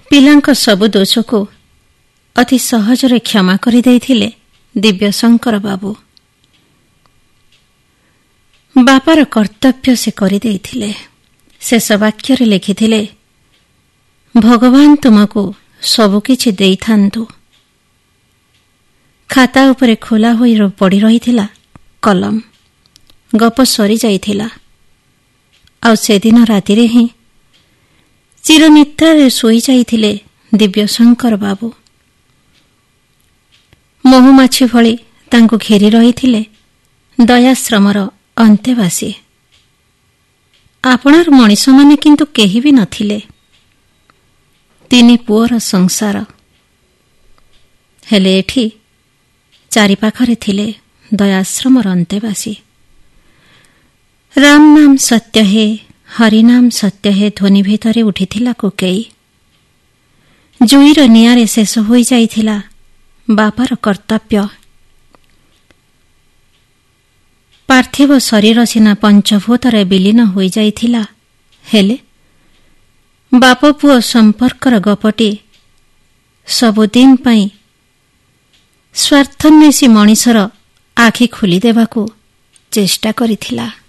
ପିଲାଙ୍କ ସବୁ ଦୋଷକୁ ଅତି ସହଜରେ କ୍ଷମା କରିଦେଇଥିଲେ ଦିବ୍ୟଶଙ୍କର ବାବୁ। ବାପାର କର୍ତ୍ତବ୍ୟ ସେ କରିଦେଇଥିଲେ। ଶେଷ ବାକ୍ୟରେ ଲେଖିଥିଲେ, ଭଗବାନ ତୁମକୁ ସବୁକିଛି ଦେଇଥାନ୍ତୁ। ଖାତା ଉପରେ ଖୋଲା ହୋଇ ପଡ଼ି ରହିଥିଲା କଲମ। ଗପ ସରିଯାଇଥିଲା। ଆଉ ସେଦିନ ରାତିରେ ହିଁ ଚିରନିଦ୍ରାରେ ଶୋଇଯାଇଥିଲେ ଦିବ୍ୟଶଙ୍କର ବାବୁ। ମହୁମାଛି ଭଳି ତାଙ୍କୁ ଘେରି ରହିଥିଲେ ଦୟାଶ୍ରମର ଅନ୍ତେବାସୀ। ଆପଣାର ମଣିଷମାନେ କିନ୍ତୁ କେହି ବି ନଥିଲେ। ତିନି ପୁଅର ସଂସାର। ହେଲେ ଏଠି ଚାରିପାଖରେ ଥିଲେ ଦୟାଶ୍ରମର ଅନ୍ତେବାସୀ। ରାମ ନାମ ସତ୍ୟ ହେ, ହରିନାମ ସତ୍ୟ ହେ ଧ୍ୱନି ଭିତରେ ଉଠିଥିଲା କୋକେଇ। ଜୁଇର ନିଆଁରେ ଶେଷ ହୋଇଯାଇଥିଲା ବାପାର କର୍ତ୍ତବ୍ୟ। ପାର୍ଥିବ ଶରୀର ସିନା ପଞ୍ଚଭୂତରେ ବିଲୀନ ହୋଇଯାଇଥିଲା, ହେଲେ ବାପ ପୁଅ ସମ୍ପର୍କର ଗପଟି ସବୁଦିନ ପାଇଁ ସ୍ୱାର୍ଥନ୍ୱେଷୀ ମଣିଷର ଆଖି ଖୋଲିଦେବାକୁ ଚେଷ୍ଟା କରିଥିଲା।